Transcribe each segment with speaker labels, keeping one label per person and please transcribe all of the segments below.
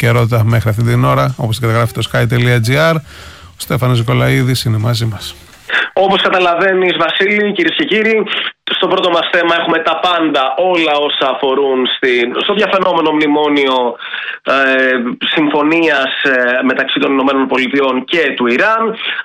Speaker 1: επικαιρότητα μέχρι αυτή την ώρα, όπως καταγράφει το sky.gr. Ο Στέφανος Νικολαίδης είναι μαζί μας.
Speaker 2: Όπως καταλαβαίνεις, Βασίλη, κυρίες και κύριοι, στο πρώτο μας θέμα έχουμε τα πάντα, όλα όσα αφορούν στο διαφαινόμενο μνημόνιο συμφωνίας μεταξύ των Ηνωμένων Πολιτειών και του Ιράν.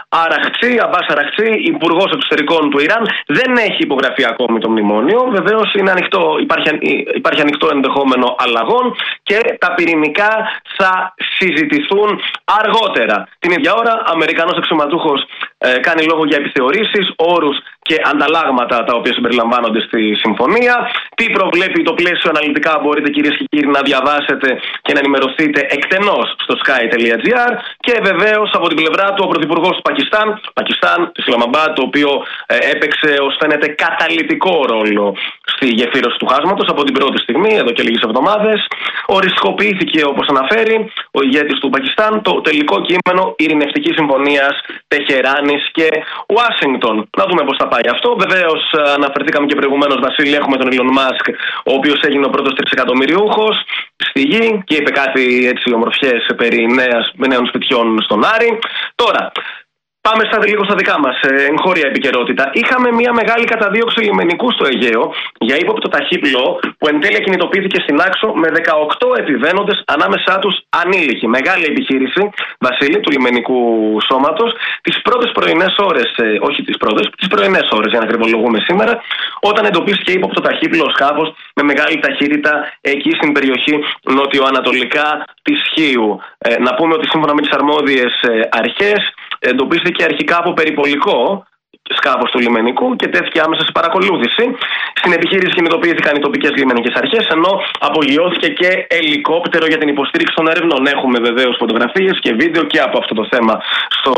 Speaker 2: Αμπάς Αραχτσί, υπουργός εξωτερικών του Ιράν, δεν έχει υπογραφεί ακόμη το μνημόνιο. Βεβαίως είναι υπάρχει ανοιχτό ενδεχόμενο αλλαγών και τα πυρηνικά θα συζητηθούν αργότερα. Την ίδια ώρα, Αμερικανός αξιωματούχος κάνει λόγο για επιθεωρήσεις, όρους και ανταλλάγματα τα οποία συμπεριλαμβάνονται στη συμφωνία. Τι προβλέπει το πλαίσιο αναλυτικά μπορείτε, κυρίες και κύριοι, να διαβάσετε και να ενημερωθείτε εκτενώς στο sky.gr. Και βεβαίως από την πλευρά του ο πρωθυπουργός του Πακιστάν, της Ισλαμαμπάντ, το οποίο έπαιξε ως φαίνεται καταλυτικό ρόλο στη γεφύρωση του χάσματος από την πρώτη στιγμή, εδώ και λίγες εβδομάδες. Οριστικοποιήθηκε, όπως αναφέρει ο ηγέτης του Πακιστάν, το τελικό κείμενο ειρηνευτικής συμφωνίας Τεχεράνης και Ουάσιγκτον. Να δούμε πώς θα πάει αυτό. Βεβαίως, αναφερθήκαμε και προηγουμένως, Βασίλη, έχουμε τον Elon Musk, ο οποίος έγινε ο πρώτος τρισεκατομμυριούχος στη γη και είπε κάτι έτσι ομορφιές περί νέων σπιτιών στον Άρη. Τώρα, πάμε λίγο στα δικά μας εγχώρια επικαιρότητα. Είχαμε μια μεγάλη καταδίωξη λιμενικού στο Αιγαίο για ύποπτο ταχύπλοο που εν τέλει κινητοποιήθηκε στην Άξο με 18 επιβαίνοντες, ανάμεσά τους ανήλικοι. Μεγάλη επιχείρηση, Βασίλη, του λιμενικού σώματος. Τις πρώτες πρωινές ώρες, τις πρωινές ώρες για να ακριβολογούμε σήμερα, όταν εντοπίστηκε ύποπτο ταχύπλοο σκάφος με μεγάλη ταχύτητα εκεί στην περιοχή νοτιοανατολικά της Χίου. Να πούμε ότι σύμφωνα με τις αρμόδιες αρχές, εντοπίστηκε αρχικά από περιπολικό σκάφος του λιμενικού και τέθηκε άμεσα σε παρακολούθηση. Στην επιχείρηση κινητοποιήθηκαν οι τοπικές λιμενικές αρχές, ενώ απογειώθηκε και ελικόπτερο για την υποστήριξη των ερευνών. Έχουμε βεβαίως φωτογραφίες και βίντεο και από αυτό το θέμα στο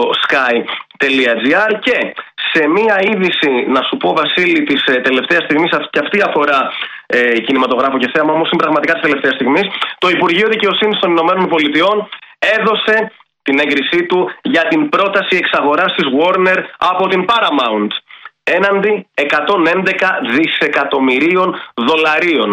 Speaker 2: sky.gr. Και σε μία είδηση, να σου πω, Βασίλη, της τελευταίας στιγμής, και αυτή αφορά κινηματογράφο και θέαμα, όμως είναι πραγματικά της τελευταίας στιγμής, το Υπουργείο Δικαιοσύνης των Ηνωμένων Πολιτειών έδωσε την έγκρισή του για την πρόταση εξαγοράς της Warner από την Paramount έναντι 111 δισεκατομμυρίων δολαρίων.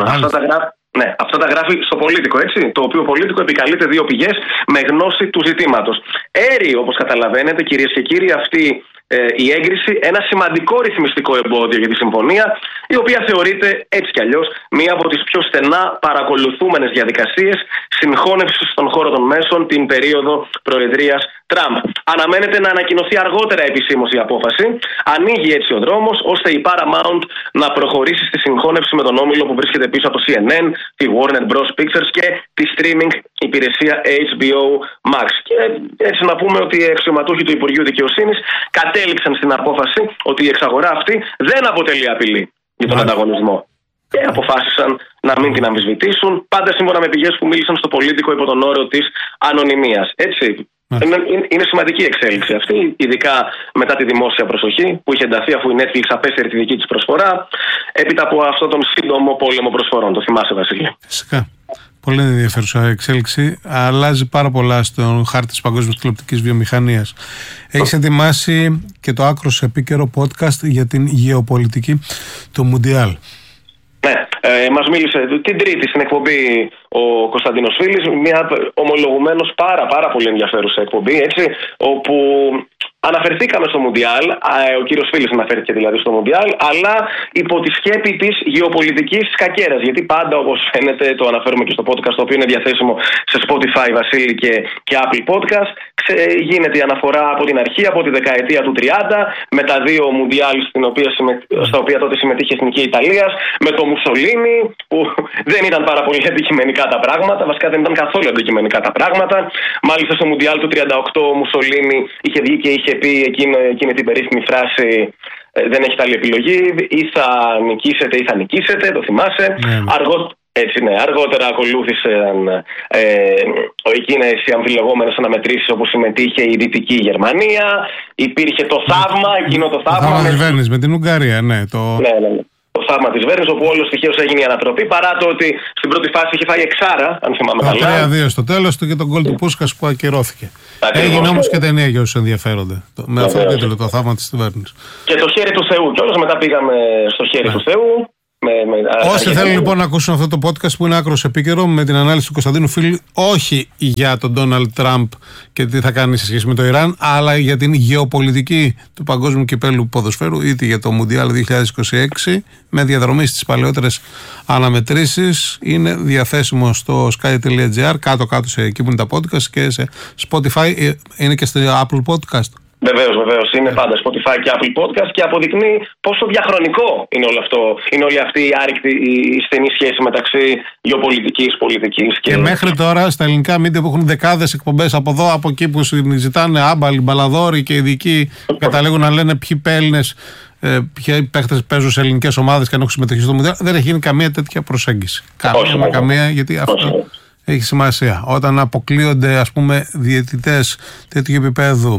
Speaker 2: Αυτά τα γράφει στο Πολίτικο, έτσι. Το οποίο Πολίτικο επικαλείται δύο πηγές με γνώση του ζητήματος. Έρει, όπως καταλαβαίνετε, κυρίες και κύριοι, αυτή η έγκριση ένα σημαντικό ρυθμιστικό εμπόδιο για τη συμφωνία, η οποία θεωρείται έτσι κι αλλιώς μία από τις πιο στενά παρακολουθούμενες διαδικασίες συγχώνευσης στον χώρο των μέσων την περίοδο προεδρίας Τραμπ. Αναμένεται να ανακοινωθεί αργότερα επισήμως η απόφαση. Ανοίγει έτσι ο δρόμος ώστε η Paramount να προχωρήσει στη συγχώνευση με τον όμιλο που βρίσκεται πίσω από το CNN, τη Warner Bros. Pictures και τη streaming υπηρεσία HBO Max. Και έτσι να πούμε ότι οι αξιωματούχοι του Υπουργείου Δικαιοσύνης κατέληξαν στην απόφαση ότι η εξαγορά αυτή δεν αποτελεί απειλή για τον ανταγωνισμό. Και αποφάσισαν να μην την αμφισβητήσουν, πάντα σύμφωνα με πηγές που μίλησαν στο Πολίτικο υπό τον όρο της ανωνυμίας. Έτσι. Είναι σημαντική εξέλιξη αυτή, ειδικά μετά τη δημόσια προσοχή που είχε ενταθεί αφού η Netflix απέσυρε τη δική της προσφορά, έπειτα από αυτόν τον σύντομο πόλεμο προσφορών. Το θυμάσαι, Βασίλη?
Speaker 1: Φυσικά. Πολύ ενδιαφέρουσα εξέλιξη. Αλλάζει πάρα πολλά στον χάρτη της παγκόσμιας τηλεοπτικής βιομηχανίας. Έχεις ετοιμάσει και το άκρως επίκαιρο podcast για την γεωπολιτική, το Μουντιάλ.
Speaker 2: Ναι, μας μίλησε την Τρίτη στην εκπομπή ο Κωνσταντίνος Φίλης, μια ομολογουμένως πάρα πολύ ενδιαφέρουσα εκπομπή, έτσι, όπου αναφερθήκαμε στο Μουντιάλ, ο κύριος Φίλης αναφέρθηκε δηλαδή στο Μουντιάλ, αλλά υπό τη σκέπη της γεωπολιτικής σκακέρας. Γιατί πάντα, όπως φαίνεται, το αναφέρουμε και στο podcast, το οποίο είναι διαθέσιμο σε Spotify, Βασίλη, και Apple Podcast, γίνεται η αναφορά από την αρχή, από τη δεκαετία του 30, με τα δύο Μουντιάλ στα οποία τότε συμμετείχε η Εθνική Ιταλίας, με το Μουσολίνι, που δεν ήταν πάρα πολύ αντικειμενικά τα πράγματα, βασικά δεν ήταν καθόλου αντικειμενικά τα πράγματα. Μάλιστα στο Μουντιάλ του 38 ο Μουσολίνι είχε βγει και είχε πει εκείνη την περίφημη φράση «Δεν έχετε άλλη επιλογή, ή θα νικήσετε ή θα νικήσετε», το θυμάσαι. Αργότερα ακολούθησαν εκείνες οι αμφιλεγόμενες αναμετρήσεις όπου συμμετείχε η Δυτική Γερμανία. Υπήρχε το θαύμα, εκείνο το θαύμα.
Speaker 1: Το θαύμα της Βέρνης με την Ουγγαρία, ναι.
Speaker 2: Το θαύμα της Βέρνης, όπου όλος τυχαίως έγινε η ανατροπή, παρά το ότι στην πρώτη φάση είχε φάει εξάρα, αν θυμάμαι καλά.
Speaker 1: 3-2 στο τέλος του και τον γκολ του Πούσκας που ακυρώθηκε. Έγινε όμως και ταινία για όσους ενδιαφέρονται. Με αυτό το τίτλο, το θαύμα της Βέρνης.
Speaker 2: Και το χέρι του Θεού. Και όλος μετά πήγαμε στο χέρι του Θεού.
Speaker 1: Όσοι θέλουν λοιπόν να ακούσουν αυτό το podcast που είναι άκρος επίκαιρο με την ανάλυση του Κωνσταντίνου Φίλη, όχι για τον Ντόναλντ Τραμπ και τι θα κάνει σε σχέση με το Ιράν, αλλά για την γεωπολιτική του Παγκόσμιου Κυπέλλου Ποδοσφαίρου, είτε για το Μουντιάλ 2026, με διαδρομή στις παλαιότερες αναμετρήσεις, είναι διαθέσιμο στο sky.gr, κάτω-κάτω σε εκεί που είναι τα podcast, και σε Spotify, είναι και στο Apple Podcast.
Speaker 2: Βεβαίως. Είναι πάντα Spotify και Apple Podcast και αποδεικνύει πόσο διαχρονικό είναι όλο αυτό. Είναι όλη αυτή η άρρηκτη, η στενή σχέση μεταξύ γεωπολιτικής, πολιτικής
Speaker 1: και μέχρι τώρα στα ελληνικά μίντια που έχουν δεκάδες εκπομπές από εδώ, από εκεί που ζητάνε άμπαλοι, μπαλαδόροι και ειδικοί καταλήγουν να λένε ποιοι Έλληνες, ποιοι παίχτες παίζουν σε ελληνικές ομάδες και αν έχουν συμμετοχή στο Μουντιάλ. Δεν έχει γίνει καμία τέτοια προσέγγιση. Καμία, γιατί αυτό έχει σημασία. Όταν αποκλείονται, ας πούμε, διαιτητές τέτοιου επίπεδου,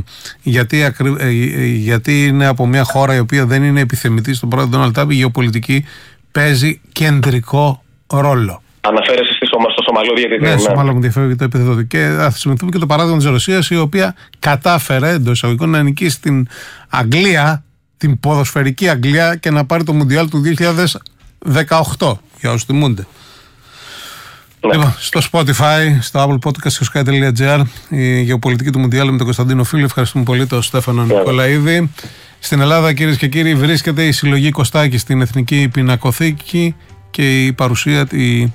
Speaker 1: γιατί είναι από μια χώρα η οποία δεν είναι επιθεμητή στον πρόεδρο Ντόναλντ Τραμπ, η γεωπολιτική παίζει κεντρικό ρόλο.
Speaker 2: Αναφέρεσαι στο Σομαλό διαιτητή.
Speaker 1: Ναι, Σομαλό μου διαφεύγει το επίθετο του. Και θα θυμηθούμε και το παράδειγμα της Ρωσίας, η οποία κατάφερε εντός εισαγωγικών να νικήσει την Αγγλία, την ποδοσφαιρική Αγγλία, και να πάρει το Μουντιάλ του 2018, για όσους θυμούνται. Λοιπόν, στο Spotify, στο Apple Podcast και στο sky.gr, η γεωπολιτική του Μουντιάλ με τον Κωνσταντίνο Φίλη. Ευχαριστούμε πολύ τον Στέφανο Νικολαίδη. Στην Ελλάδα, κυρίες και κύριοι, βρίσκεται η συλλογή Κωστάκη στην Εθνική Πινακοθήκη και η παρουσία,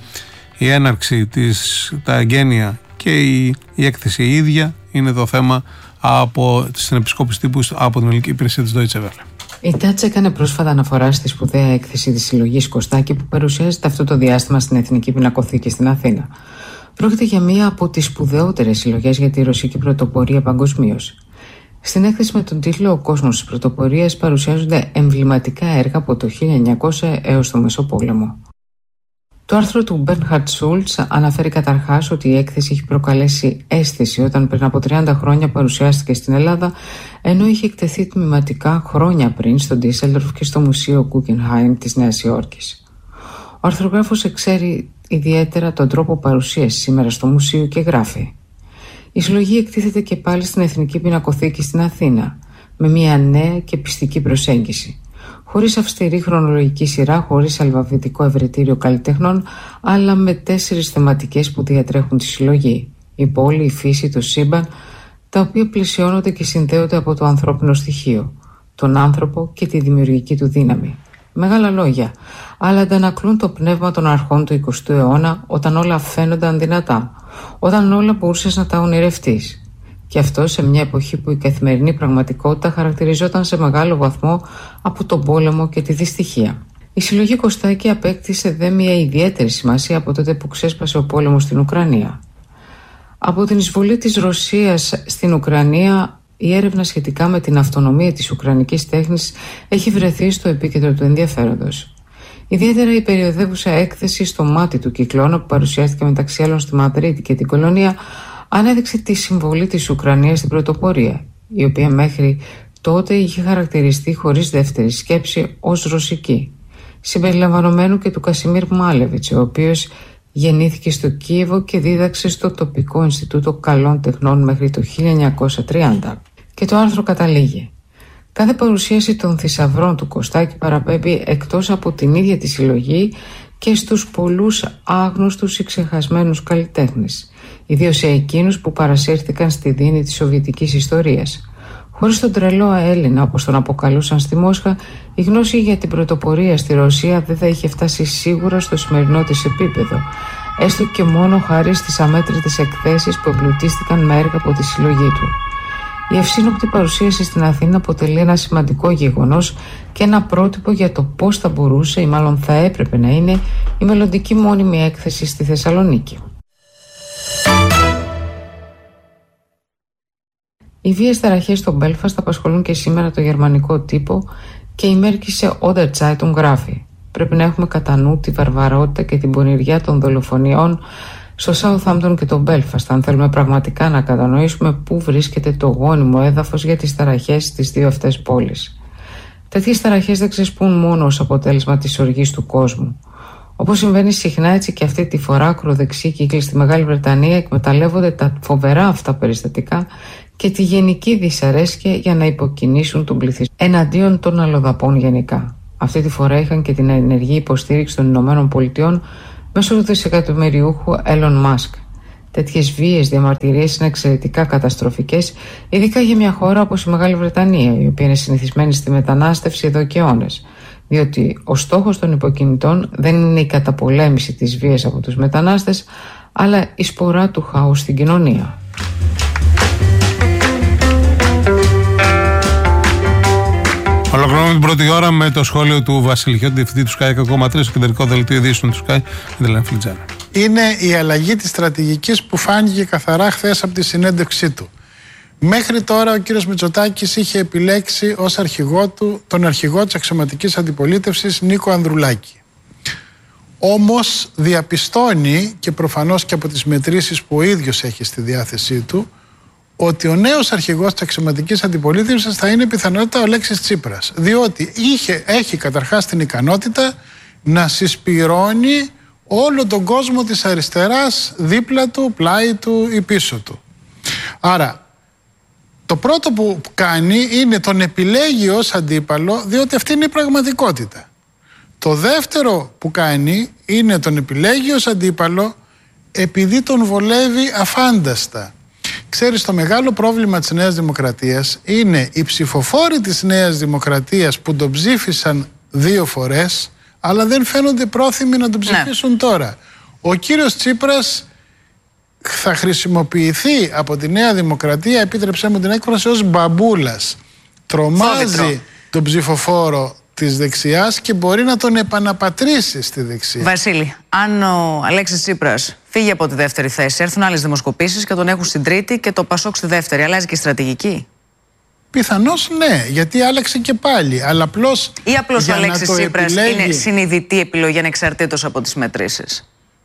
Speaker 1: η έναρξη τα εγγένεια και η έκθεση η ίδια είναι το θέμα στην επισκόπηση τύπου από την ελληνική υπηρεσία της Deutsche Welle.
Speaker 3: Η Τάτσα έκανε πρόσφατα αναφορά στη σπουδαία έκθεση της συλλογής Κωστάκη που παρουσιάζεται αυτό το διάστημα στην Εθνική Πινακοθήκη στην Αθήνα. Πρόκειται για μία από τις σπουδαιότερες συλλογές για τη ρωσική πρωτοπορία παγκοσμίως. Στην έκθεση με τον τίτλο «Ο κόσμος της πρωτοπορίας» παρουσιάζονται εμβληματικά έργα από το 1900 έως το Μεσοπόλεμο. Το άρθρο του Μπέρνχαρτ Σούλτς αναφέρει καταρχάς ότι η έκθεση έχει προκαλέσει αίσθηση όταν πριν από 30 χρόνια παρουσιάστηκε στην Ελλάδα, ενώ είχε εκτεθεί τμηματικά χρόνια πριν στο Ντίσσελντορφ και στο Μουσείο Guggenheim της Νέας Υόρκης. Ο αρθρογράφος εξέρει ιδιαίτερα τον τρόπο παρουσίασης σήμερα στο μουσείο και γράφει: «Η συλλογή εκτίθεται και πάλι στην Εθνική Πινακοθήκη στην Αθήνα, με μια νέα και πιστική προσέγγιση. Χωρίς αυστηρή χρονολογική σειρά, χωρίς αλφαβητικό ευρετήριο καλλιτεχνών, αλλά με 4 θεματικές που διατρέχουν τη συλλογή: η πόλη, η φύση, το σύμπαν, τα οποία πλαισιώνονται και συνδέονται από το ανθρώπινο στοιχείο, τον άνθρωπο και τη δημιουργική του δύναμη. Μεγάλα λόγια, αλλά αντανακλούν το πνεύμα των αρχών του 20ου αιώνα, όταν όλα φαίνονταν δυνατά, όταν όλα μπορούσες να τα ονειρευτείς. Και αυτό σε μια εποχή που η καθημερινή πραγματικότητα χαρακτηριζόταν σε μεγάλο βαθμό από τον πόλεμο και τη δυστυχία. Η συλλογή Κωστάκη απέκτησε δε μια ιδιαίτερη σημασία από τότε που ξέσπασε ο πόλεμος στην Ουκρανία. Από την εισβολή της Ρωσίας στην Ουκρανία, η έρευνα σχετικά με την αυτονομία της ουκρανικής τέχνης έχει βρεθεί στο επίκεντρο του ενδιαφέροντος. Ιδιαίτερα η περιοδεύουσα έκθεση «Στο μάτι του κυκλώνα» που παρουσιάστηκε μεταξύ άλλων στη Μαδρίτη και την Κολονία ανέδειξε τη συμβολή της Ουκρανίας στην πρωτοπορία, η οποία μέχρι τότε είχε χαρακτηριστεί χωρίς δεύτερη σκέψη ως ρωσική, συμπεριλαμβανομένου και του Κασιμίρ Μάλεβιτς, ο οποίος γεννήθηκε στο Κίεβο και δίδαξε στο τοπικό Ινστιτούτο Καλών Τεχνών μέχρι το 1930. Και το άρθρο καταλήγει: «Κάθε παρουσίαση των θησαυρών του Κωστάκη παραπέμπει εκτός από την ίδια τη συλλογή και στους πολλούς άγνωστους ή ξεχασμένους καλλιτέχνες, ιδίως σε εκείνους που παρασύρθηκαν στη δίνη της σοβιετικής ιστορίας. Χωρίς τον τρελό Έλληνα, όπως τον αποκαλούσαν στη Μόσχα, η γνώση για την πρωτοπορία στη Ρωσία δεν θα είχε φτάσει σίγουρα στο σημερινό της επίπεδο, έστω και μόνο χάρη στις αμέτρητες εκθέσεις που εμπλουτίστηκαν με έργα από τη συλλογή του. Η ευσύνοπτη παρουσίαση στην Αθήνα αποτελεί ένα σημαντικό γεγονός και ένα πρότυπο για το πώς θα μπορούσε ή μάλλον θα έπρεπε να είναι η μελλοντική μόνιμη έκθεση στη Θεσσαλονίκη». Οι βίες ταραχές στο Μπέλφαστ απασχολούν και σήμερα το γερμανικό τύπο και η Märkische Oder Zeitung γράφει: «Πρέπει να έχουμε κατά νου τη βαρβαρότητα και την πονηριά των δολοφονιών στο Southampton και το Μπέλφαστ, αν θέλουμε πραγματικά να κατανοήσουμε πού βρίσκεται το γόνιμο έδαφος για τις ταραχές στις δύο αυτές πόλεις. Τέτοιες ταραχές δεν ξεσπούν μόνο ως αποτέλεσμα της οργής του κόσμου. Όπως συμβαίνει συχνά, έτσι και αυτή τη φορά ακροδεξιοί κύκλοι στη Μεγάλη Βρετανία εκμεταλλεύονται τα φοβερά αυτά περιστατικά και τη γενική δυσαρέσκεια για να υποκινήσουν τον πληθυσμό εναντίον των αλλοδαπών γενικά. Αυτή τη φορά είχαν και την ενεργή υποστήριξη των ΗΠΑ μέσω του δισεκατομμυριούχου Elon Musk. Τέτοιες βίαιες διαμαρτυρίες είναι εξαιρετικά καταστροφικές, ειδικά για μια χώρα όπως η Μεγάλη Βρετανία, η οποία είναι συνηθισμένη στη μετανάστευση εδώ και αιώνες. Διότι ο στόχος των υποκινητών δεν είναι η καταπολέμηση της βίας από τους μετανάστες, αλλά η σπορά του χάους στην κοινωνία.
Speaker 1: Ολοκληρώνουμε την πρώτη ώρα με το σχόλιο του Βασίλη Χιώτη, διευθυντή του Sky 100,3, στο κεντρικό δελτίο ειδήσεων του Sky, με την Φιλτζάνα.
Speaker 4: Είναι η αλλαγή της στρατηγικής που φάνηκε καθαρά χθες από τη συνέντευξή του. Μέχρι τώρα ο κύριος Μητσοτάκης είχε επιλέξει ως αρχηγό του τον αρχηγό της αξιωματικής αντιπολίτευσης Νίκο Ανδρουλάκη. Όμως διαπιστώνει, και προφανώς και από τις μετρήσεις που ο ίδιος έχει στη διάθεσή του, ότι ο νέος αρχηγός της αξιωματικής αντιπολίτευσης θα είναι πιθανότητα ο Αλέξης Τσίπρας. Διότι έχει καταρχάς την ικανότητα να συσπυρώνει όλο τον κόσμο της αριστεράς δίπλα του, πλάι του ή πίσω του. Άρα το πρώτο που κάνει είναι τον επιλέγει ως αντίπαλο, διότι αυτή είναι η πραγματικότητα. Το δεύτερο που κάνει είναι τον επιλέγει ως αντίπαλο επειδή τον βολεύει αφάνταστα. Ξέρεις, το μεγάλο πρόβλημα της Νέας Δημοκρατίας είναι οι ψηφοφόροι της Νέας Δημοκρατίας που τον ψήφισαν 2 φορές, αλλά δεν φαίνονται πρόθυμοι να τον ψηφίσουν τώρα. Ο κύριος Τσίπρας θα χρησιμοποιηθεί από τη Νέα Δημοκρατία, επίτρεψέ μου την έκφραση, ως μπαμπούλας. Τρομάζει τον ψηφοφόρο της δεξιάς και μπορεί να τον επαναπατρίσει στη δεξιά.
Speaker 5: Βασίλη, αν ο Αλέξης Τσίπρας φύγει από τη δεύτερη θέση, έρθουν άλλες δημοσκοπήσεις και τον έχουν στην τρίτη και το Πασόκ στη δεύτερη, αλλάζει και η στρατηγική?
Speaker 4: Πιθανώς ναι, γιατί άλλαξε και πάλι. Αλλά απλώς
Speaker 5: ο Αλέξης Τσίπρας είναι συνειδητή επιλογή ανεξαρτήτως από τις μετρήσεις?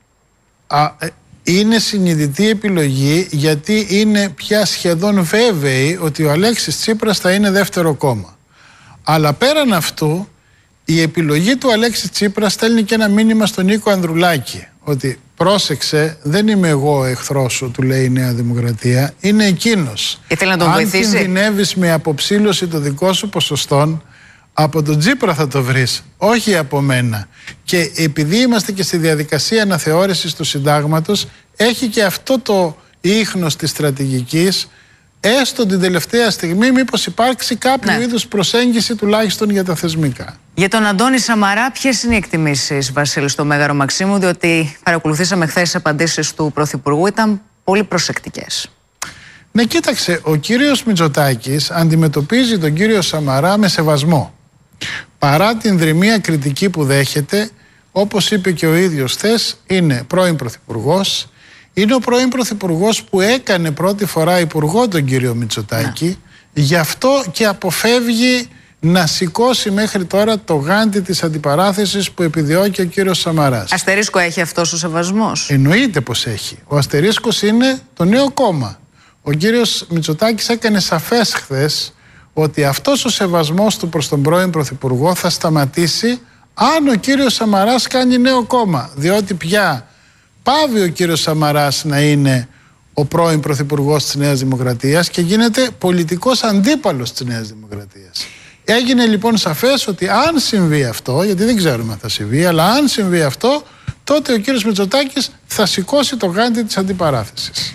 Speaker 4: Είναι συνειδητή επιλογή, γιατί είναι πια σχεδόν βέβαιη ότι ο Αλέξης Τσίπρας θα είναι δεύτερο κόμμα. Αλλά πέραν αυτού, η επιλογή του Αλέξη Τσίπρα στέλνει και ένα μήνυμα στον Νίκο Ανδρουλάκη, ότι πρόσεξε, δεν είμαι εγώ ο εχθρός σου, του λέει η Νέα Δημοκρατία, είναι εκείνος.
Speaker 5: Και θέλει να τον βοηθήσει.
Speaker 4: Αν κινδυνεύεις με αποψήλωση των δικών σου ποσοστών, από τον Τσίπρα θα το βρεις, όχι από μένα. Και επειδή είμαστε και στη διαδικασία αναθεώρησης του συντάγματος, έχει και αυτό το ίχνος της στρατηγικής, έστω την τελευταία στιγμή, μήπως υπάρξει κάποιο είδους προσέγγιση τουλάχιστον για τα θεσμικά.
Speaker 5: Για τον Αντώνη Σαμαρά, ποιες είναι οι εκτιμήσεις, Βασίλη, στο Μέγαρο Μαξίμου, διότι παρακολουθήσαμε χθες τις απαντήσεις του Πρωθυπουργού, ήταν πολύ προσεκτικές.
Speaker 4: Ναι, κοίταξε, ο κύριος Μητσοτάκης αντιμετωπίζει τον κύριο Σαμαρά με σεβασμό. Παρά την δρυμία κριτική που δέχεται, όπως είπε και ο ίδιος χθες, είναι πρώην Πρωθυπουργός. Είναι ο πρώην Πρωθυπουργός που έκανε πρώτη φορά υπουργό τον κύριο Μητσοτάκη, γι' αυτό και αποφεύγει να σηκώσει μέχρι τώρα το γάντι της αντιπαράθεσης που επιδιώκει ο κύριος Σαμαράς.
Speaker 5: Αστερίσκο έχει αυτός ο σεβασμός?
Speaker 4: Εννοείται πως έχει. Ο αστερίσκος είναι το νέο κόμμα. Ο κύριος Μητσοτάκης έκανε σαφές χθες ότι αυτός ο σεβασμός του προς τον πρώην Πρωθυπουργό θα σταματήσει αν ο κύριος Σαμαράς κάνει νέο κόμμα, διότι πια πάβει ο κύριος Σαμαράς να είναι ο πρώην Πρωθυπουργός της Νέας Δημοκρατίας και γίνεται πολιτικός αντίπαλος της Νέας Δημοκρατίας. Έγινε λοιπόν σαφές ότι αν συμβεί αυτό, γιατί δεν ξέρουμε αν θα συμβεί, αλλά αν συμβεί αυτό, τότε ο κύριος Μητσοτάκης θα σηκώσει το γάντι της αντιπαράθεσης.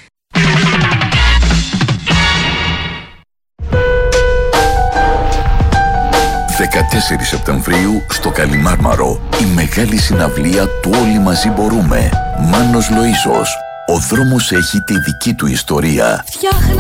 Speaker 6: «14 Σεπτεμβρίου στο Καλιμάρμαρο, η μεγάλη συναυλία του Όλοι Μαζί Μπορούμε. Μάνος Λοΐσος. Ο δρόμος έχει τη δική του ιστορία.